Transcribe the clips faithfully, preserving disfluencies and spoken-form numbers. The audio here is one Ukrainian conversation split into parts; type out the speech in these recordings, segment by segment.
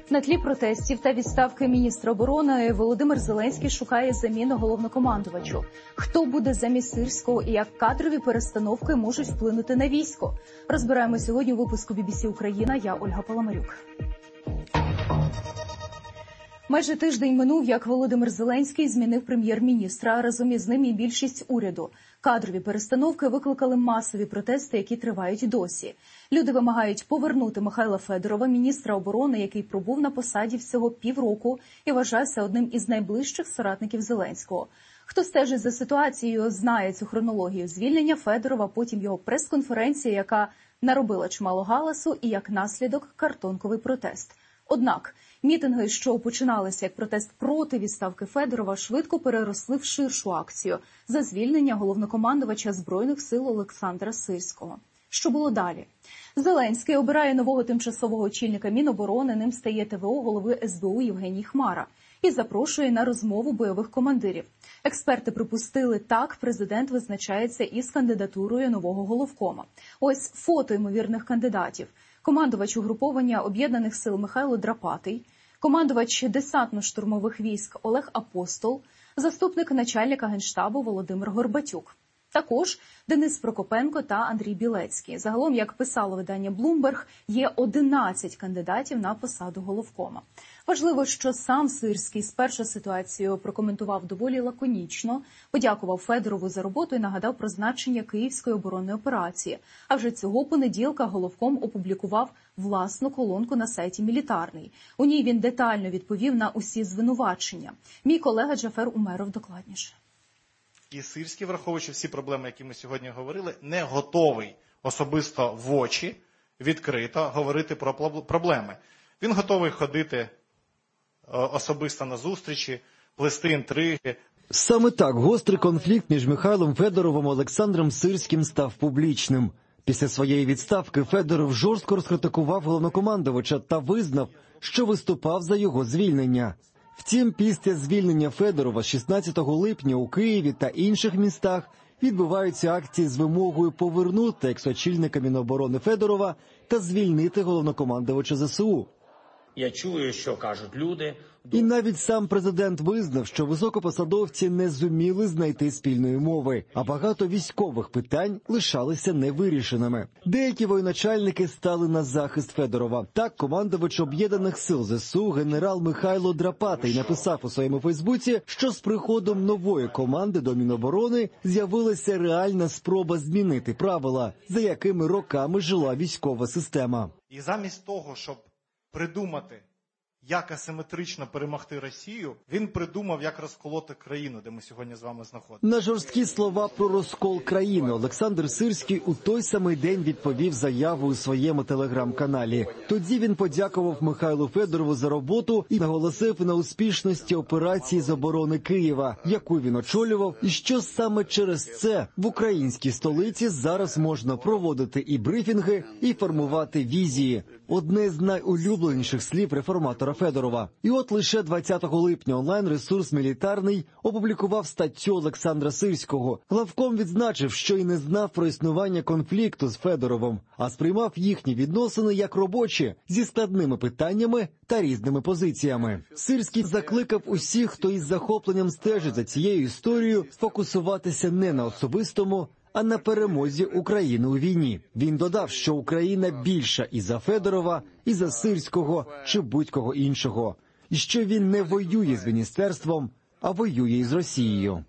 На тлі протестів та відставки міністра оборони Володимир Зеленський шукає заміну головнокомандувачу. Хто буде замість Сирського і як кадрові перестановки можуть вплинути на військо? Розбираємо сьогодні у випуску бі бі сі Україна. Я Ольга Паламарюк. Майже тиждень минув, як Володимир Зеленський змінив прем'єр-міністра, а разом із ним і більшість уряду. Кадрові перестановки викликали масові протести, які тривають і досі. Люди вимагають повернути Михайла Федорова, міністра оборони, який пробув на посаді всього півроку і вважався одним із найближчих соратників Зеленського. Хто стежить за ситуацією, знає цю хронологію звільнення Федорова, потім його прес-конференція, яка наробила чимало галасу, і як наслідок картонковий протест. Однак мітинги, що починалися як протест проти відставки Федорова, швидко переросли в ширшу акцію за звільнення головнокомандувача Збройних сил Олександра Сирського. Що було далі? Зеленський обирає нового тимчасового очільника Міноборони, ним стає те ве о голови ес бе у Євгеній Хмара і запрошує на розмову бойових командирів. Експерти припустили, так президент визначається із кандидатурою нового головкома. Ось фото ймовірних кандидатів. Командувач угруповання Об'єднаних сил Михайло Драпатий, командувач десантно-штурмових військ Олег Апостол, заступник начальника Генштабу Володимир Горбатюк. Також Денис Прокопенко та Андрій Білецький. Загалом, як писало видання Bloomberg, є одинадцять кандидатів на посаду головкома. Важливо, що сам Сирський спершу ситуацію прокоментував доволі лаконічно, подякував Федорову за роботу і нагадав про значення Київської оборонної операції. А вже цього понеділка головком опублікував власну колонку на сайті «Мілітарний». У ній він детально відповів на усі звинувачення. Мій колега Джафер Умеров докладніше. І Сирський, враховуючи всі проблеми, які ми сьогодні говорили, не готовий особисто в очі, відкрито говорити про проблеми. Він готовий ходити особисто на зустрічі, плести інтриги. Саме так гострий конфлікт між Михайлом Федоровим і Олександром Сирським став публічним. Після своєї відставки Федоров жорстко розкритикував головнокомандувача та визнав, що виступав за його звільнення. Втім, після звільнення Федорова шістнадцятого липня у Києві та інших містах відбуваються акції з вимогою повернути екс-очільника Міноборони Федорова та звільнити головнокомандувача зе се у. Я чую, що кажуть люди. І навіть сам президент визнав, що високопосадовці не зуміли знайти спільної мови, а багато військових питань лишалися невирішеними. Деякі воєначальники стали на захист Федорова. Так, командувач Об'єднаних сил зе се у генерал Михайло Драпатий написав у своєму Фейсбуці, що з приходом нової команди до Міноборони з'явилася реальна спроба змінити правила, за якими роками жила військова система. І замість того, щоб придумати, як асиметрично перемогти Росію, він придумав, як розколоти країну, де ми сьогодні з вами знаходимося. На жорсткі слова про розкол країни Олександр Сирський у той самий день відповів заяву у своєму телеграм-каналі. Тоді він подякував Михайлу Федорову за роботу і наголосив на успішності операції з оборони Києва, яку він очолював, і що саме через це в українській столиці зараз можна проводити і брифінги, і формувати візії. Одне з найулюбленіших слів реформатора Федорова. І от лише двадцятого липня онлайн-ресурс «Мілітарний» опублікував статтю Олександра Сирського. Главком відзначив, що й не знав про існування конфлікту з Федоровим, а сприймав їхні відносини як робочі, зі складними питаннями та різними позиціями. Сирський закликав усіх, хто із захопленням стежить за цією історією, фокусуватися не на особистому, а на перемозі України у війні. Він додав, що Україна більша і за Федорова, і за Сирського, чи будь-кого іншого. І що він не воює з міністерством, а воює із Росією.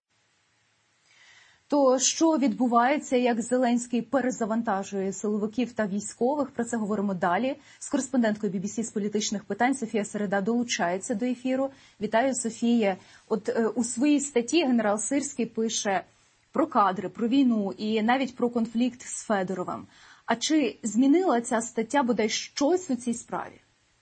То що відбувається, як Зеленський перезавантажує силовиків та військових? Про це говоримо далі. З кореспонденткою бі бі сі з політичних питань Софія Середа долучається до ефіру. Вітаю, Софія. От е, у своїй статті генерал Сирський пише про кадри, про війну і навіть про конфлікт з Федоровим. А чи змінила ця стаття бодай щось у цій справі?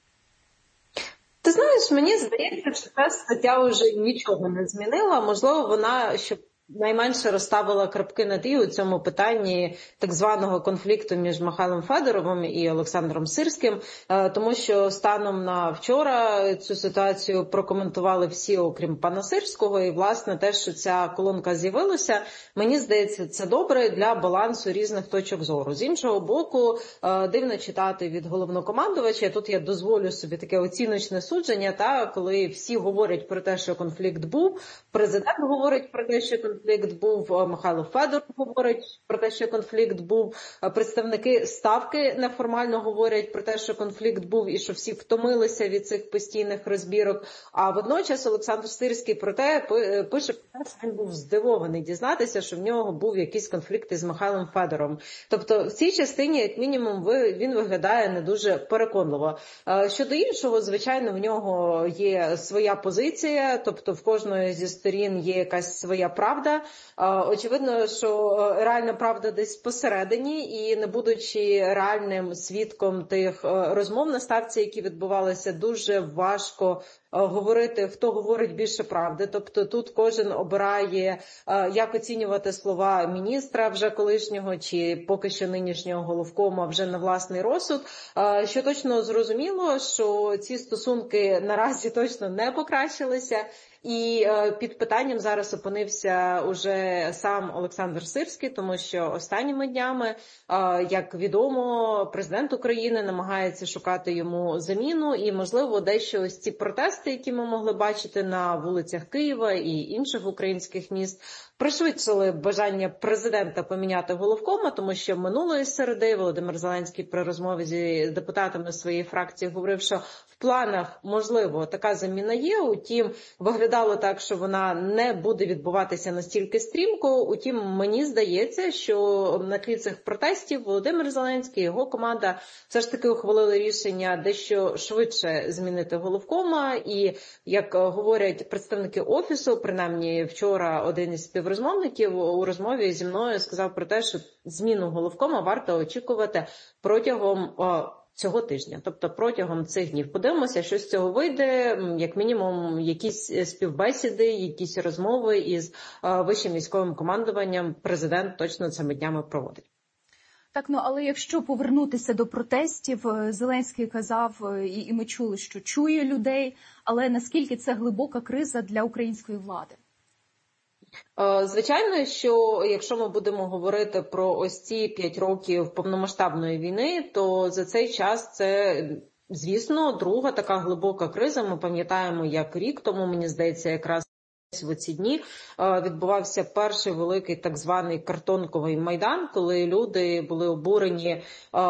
Ти знаєш, мені здається, що ця стаття вже нічого не змінила. Можливо, вона ще найменше розставила крапки над «і» у цьому питанні так званого конфлікту між Михайлом Федоровим і Олександром Сирським, тому що станом на вчора цю ситуацію прокоментували всі, окрім пана Сирського, і, власне, те, що ця колонка з'явилася, мені здається, це добре для балансу різних точок зору. З іншого боку, дивно читати від головнокомандувача, тут я дозволю собі таке оціночне судження, та, коли всі говорять про те, що конфлікт був, президент говорить про те, що конфлікт конфлікт був, Михайло Федоров говорить про те, що конфлікт був, представники Ставки неформально говорять про те, що конфлікт був і що всі втомилися від цих постійних розбірок, а водночас Олександр Сирський про те пише, що він був здивований дізнатися, що в нього був якийсь конфлікт із Михайлом Федоровим. Тобто в цій частині, як мінімум, він виглядає не дуже переконливо. Щодо іншого, звичайно, в нього є своя позиція, тобто в кожної зі сторін є якась своя правда. Очевидно, що реальна правда десь посередині, і не будучи реальним свідком тих розмов на Ставці, які відбувалися, дуже важко говорити, хто говорить більше правди. Тобто тут кожен обирає, як оцінювати слова міністра вже колишнього чи поки що нинішнього головкома вже на власний розсуд. Що точно зрозуміло, що ці стосунки наразі точно не покращилися. І під питанням зараз опинився уже сам Олександр Сирський, тому що останніми днями, як відомо, президент України намагається шукати йому заміну, і, можливо, дещо ось ці протести, які ми могли бачити на вулицях Києва і інших українських міст, пришвидшили бажання президента поміняти головкома, тому що минулої середи Володимир Зеленський при розмові з депутатами своєї фракції говорив, що в планах, можливо, така заміна є, утім, виглядало так, що вона не буде відбуватися настільки стрімко, утім, мені здається, що на тлі цих протестів Володимир Зеленський і його команда все ж таки ухвалили рішення дещо швидше змінити головкома, і, як говорять представники Офісу, принаймні вчора один із співрозмовників у розмові зі мною сказав про те, що зміну головкома варто очікувати протягом цього тижня, тобто протягом цих днів. Подивимося, що з цього вийде, як мінімум якісь співбесіди, якісь розмови із вищим військовим командуванням президент точно цими днями проводить. Так, ну, але якщо повернутися до протестів, Зеленський казав, і, і ми чули, що чує людей, але наскільки це глибока криза для української влади? Звичайно, що якщо ми будемо говорити про ось ці п'ять років повномасштабної війни, то за цей час це, звісно, друга така глибока криза. Ми пам'ятаємо, як рік тому, мені здається, якраз в ці дні відбувався перший великий так званий картонковий майдан, коли люди були обурені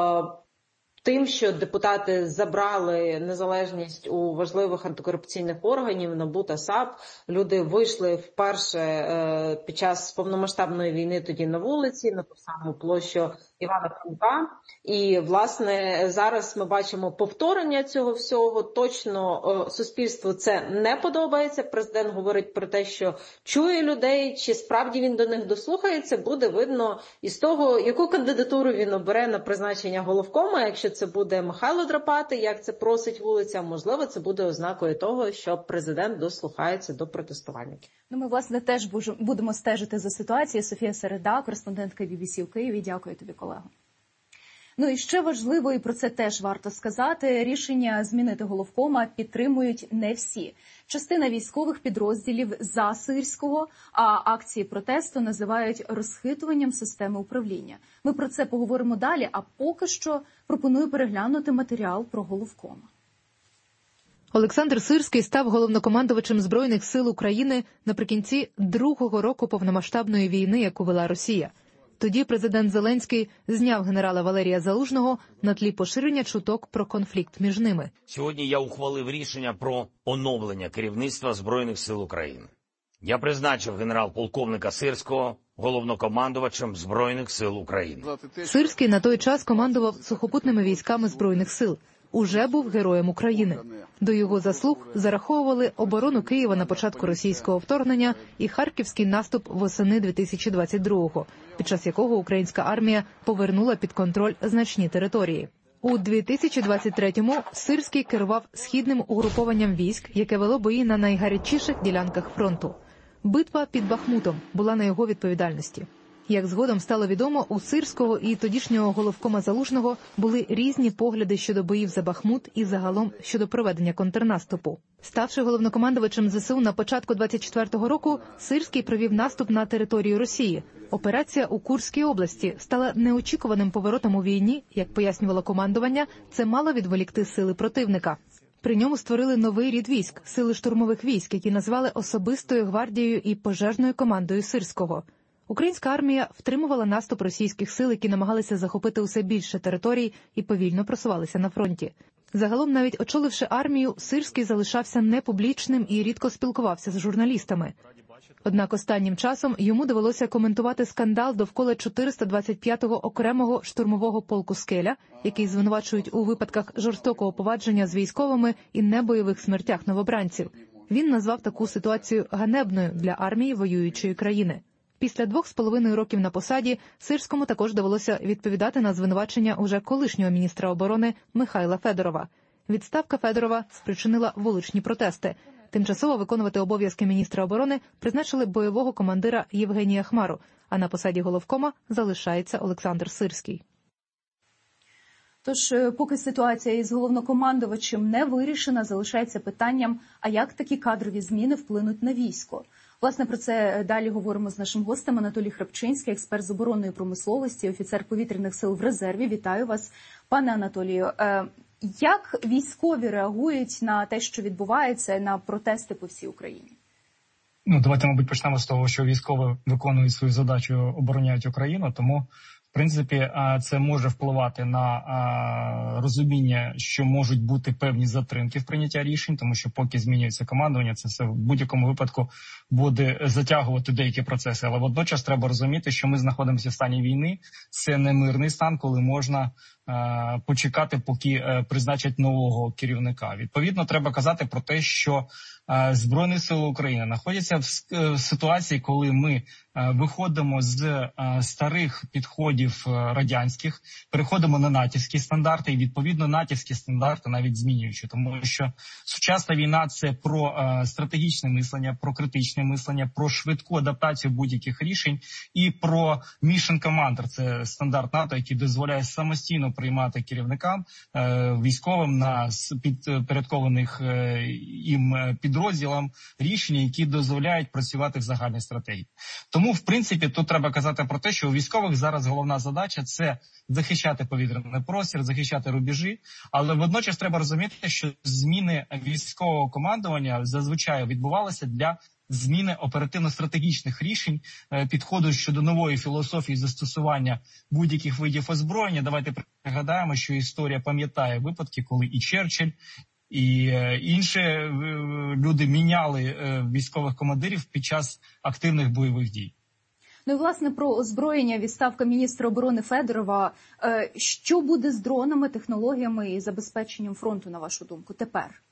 тим, що депутати забрали незалежність у важливих антикорупційних органів, НАБУ та САП. Люди вийшли вперше під час повномасштабної війни тоді на вулиці, на ту саму площу Івана Франка. І, власне, зараз ми бачимо повторення цього всього. Точно суспільству це не подобається. Президент говорить про те, що чує людей, чи справді він до них дослухається, буде видно із того, яку кандидатуру він обере на призначення головкома. Якщо це буде Михайло Драпатий, як це просить вулиця, можливо, це буде ознакою того, що президент дослухається до протестувальників. Ну, ми, власне, теж будемо стежити за ситуацією. Софія Середа, кореспондентка бі бі сі в Києві. Дякую тобі, колего. Ну і ще важливо, і про це теж варто сказати, рішення змінити головкома підтримують не всі. Частина військових підрозділів за Сирського, а акції протесту називають розхитуванням системи управління. Ми про це поговоримо далі, а поки що пропоную переглянути матеріал про головкома. Олександр Сирський став головнокомандувачем Збройних сил України наприкінці другого року повномасштабної війни, яку вела Росія. Тоді президент Зеленський зняв генерала Валерія Залужного на тлі поширення чуток про конфлікт між ними. Сьогодні я ухвалив рішення про оновлення керівництва Збройних сил України. Я призначив генерал-полковника Сирського головнокомандувачем Збройних сил України. Сирський на той час командував сухопутними військами Збройних сил. Уже був героєм України. До його заслуг зараховували оборону Києва на початку російського вторгнення і харківський наступ восени дві тисячі двадцять другого, під час якого українська армія повернула під контроль значні території. У дві тисячі двадцять третьому Сирський керував східним угрупованням військ, яке вело бої на найгарячіших ділянках фронту. Битва під Бахмутом була на його відповідальності. Як згодом стало відомо, у Сирського і тодішнього головкома Залужного були різні погляди щодо боїв за Бахмут і загалом щодо проведення контрнаступу. Ставши головнокомандувачем зе се у на початку двадцять четвертого року, Сирський провів наступ на територію Росії. Операція у Курській області стала неочікуваним поворотом у війні, як пояснювало командування, це мало відволікти сили противника. При ньому створили новий рід військ – сили штурмових військ, які назвали особистою гвардією і пожежною командою Сирського. Українська армія втримувала наступ російських сил, які намагалися захопити усе більше територій і повільно просувалися на фронті. Загалом, навіть очоливши армію, Сирський залишався непублічним і рідко спілкувався з журналістами. Однак останнім часом йому довелося коментувати скандал довкола чотириста двадцять п'ятого окремого штурмового полку «Скеля», який звинувачують у випадках жорстокого поводження з військовими і небойових смертях новобранців. Він назвав таку ситуацію ганебною для армії воюючої країни. Після двох з половиною років на посаді Сирському також довелося відповідати на звинувачення уже колишнього міністра оборони Михайла Федорова. Відставка Федорова спричинила вуличні протести. Тимчасово виконувати обов'язки міністра оборони призначили бойового командира Євгенія Хмару, а на посаді головкома залишається Олександр Сирський. Тож, поки ситуація із головнокомандувачем не вирішена, залишається питанням, а як такі кадрові зміни вплинуть на військо? Власне, про це далі говоримо з нашим гостем. Анатолій Храпчинський, експерт з оборонної промисловості, офіцер повітряних сил в резерві. Вітаю вас, пане Анатолію. Як військові реагують на те, що відбувається, на протести по всій Україні? Ну, давайте, мабуть, почнемо з того, що військові виконують свою задачу, обороняють Україну, тому в принципі, це може впливати на розуміння, що можуть бути певні затримки в прийнятті рішень, тому що поки змінюється командування, це все в будь-якому випадку буде затягувати деякі процеси. Але водночас треба розуміти, що ми знаходимося в стані війни. Це не мирний стан, коли можна почекати, поки призначать нового керівника. Відповідно, треба казати про те, що Збройні Сили України знаходяться в ситуації, коли ми виходимо з старих підходів радянських, переходимо на натівські стандарти, і відповідно натівські стандарти навіть змінюючи. Тому що сучасна війна – це про стратегічне мислення, про критичне мислення, про швидку адаптацію будь-яких рішень і про mission commander – це стандарт НАТО, який дозволяє самостійно приймати керівникам, військовим на підпорядкованих їм підрозділам рішення, які дозволяють працювати в загальній стратегії. Тому, в принципі, тут треба казати про те, що у військових зараз головна задача – це захищати повітряний простір, захищати рубежі, але водночас треба розуміти, що зміни військового командування зазвичай відбувалися для зміни оперативно-стратегічних рішень, підходу щодо нової філософії застосування будь-яких видів озброєння. Давайте пригадаємо, що історія пам'ятає випадки, коли і Черчилль, і інші люди міняли військових командирів під час активних бойових дій. Ну і, власне, про озброєння, відставка міністра оборони Федорова. Що буде з дронами, технологіями і забезпеченням фронту, на вашу думку, тепер?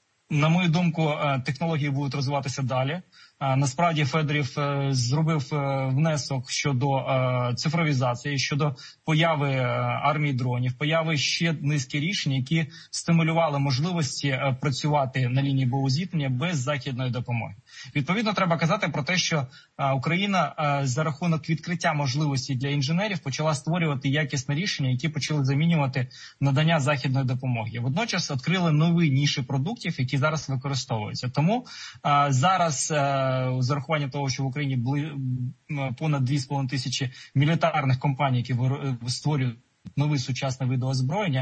На мою думку, технології будуть розвиватися далі. Насправді Федорів зробив внесок щодо цифровізації, щодо появи армії дронів, появи ще низки рішень, які стимулювали можливості працювати на лінії боєзіткнення без західної допомоги. Відповідно, треба казати про те, що Україна за рахунок відкриття можливостей для інженерів почала створювати якісне рішення, які почали замінювати надання західної допомоги. Водночас відкрили нові ніші продуктів, які зараз використовуються. Тому зараз з урахуванням того, що в Україні були понад дві з половиною тисячі мілітарних компаній, які створюють нові сучасні види озброєння,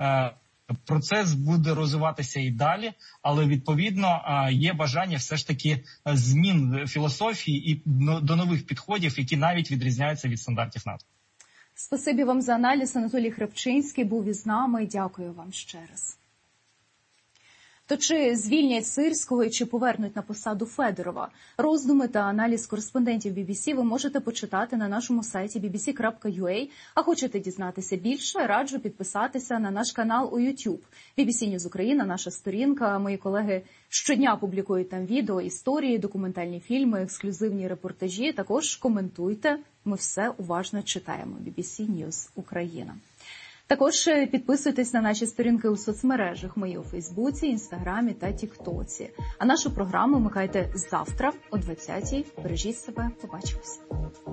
процес буде розвиватися і далі, але відповідно є бажання все ж таки змін філософії і до нових підходів, які навіть відрізняються від стандартів НАТО. Спасибі вам за аналіз. Анатолій Храпчинський був із нами. Дякую вам ще раз. То чи звільнять Сирського і чи повернуть на посаду Федорова? Роздуми та аналіз кореспондентів бі бі сі ви можете почитати на нашому сайті бі бі сі крапка ю а. А хочете дізнатися більше, раджу підписатися на наш канал у YouTube. бі бі сі News Україна, наша сторінка. Мої колеги щодня публікують там відео, історії, документальні фільми, ексклюзивні репортажі. Також коментуйте. Ми все уважно читаємо. бі бі сі News Україна. Також підписуйтесь на наші сторінки у соцмережах, мої у Фейсбуці, Інстаграмі та Тіктоці. А нашу програму вмикайте завтра о двадцятій. Бережіть себе, побачимось.